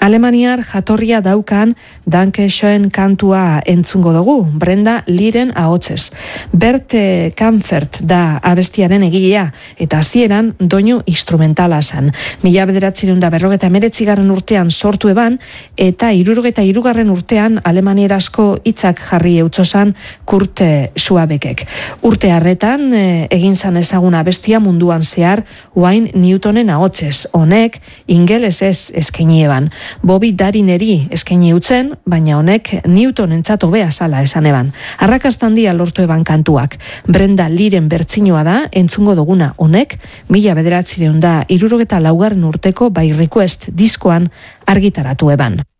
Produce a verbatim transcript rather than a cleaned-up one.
Alemaniar jatorria daukan Danke schön kantua entzungo dugu, Brenda Liren ahotsez. Bert Kampfert da abestiaren egilea, eta hasieran doinu instrumentala zen. Mila bederatziehun eta berrogeita hemeretzigarren urtean sortu eban, eta hirurogeita hirugarren urtean alemanierazko hitzak jarri eutzozan Kurt Schwabekek. Urte harretan egin zan ezaguna abestia munduan zehar Wayne Newtonen ahotsez. Honek ingelesez eskaini eban. Bobby Darineri eskaini utzen, baina honek Newtonentzat hobea zala esan eban. Arrakasta handia lortu eban kantuak. Brenda Liren bertsinoa da entzungo duguna. Honek mila bederatziehun eta hirurogeita laugarren urteko By Request diskoan argitaratu eban.